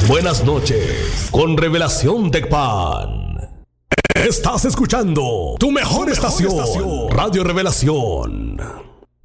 Buenas noches, con Revelación Tecpan. Estás escuchando tu mejor estación, Radio Revelación.